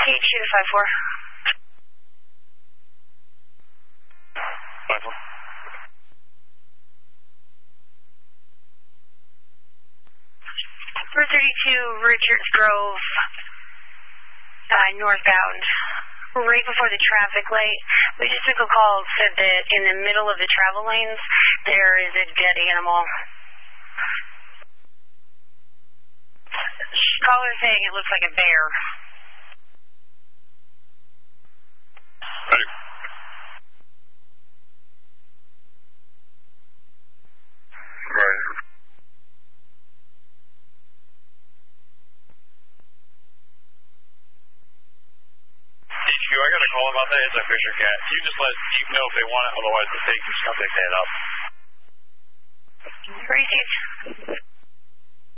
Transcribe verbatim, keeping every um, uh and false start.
Eight two to five four. Five four. four thirty-two Richards Grove, uh, northbound. Right before the traffic light, we just took a call, said that in the middle of the travel lanes, there is a dead animal. Caller saying it looks like a bear. Ready. Right. I got a call about that. It's a Fisher Cat. You just let Chief know if they want it, otherwise the state just come pick that up. Received.